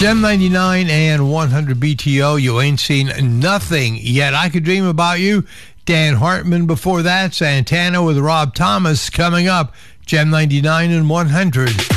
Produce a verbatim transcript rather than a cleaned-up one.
Gem ninety-nine and one hundred B T O, You Ain't Seen Nothing Yet. I Could Dream About You. Dan Hartman before that. Santana with Rob Thomas coming up. Gem ninety-nine and one hundred.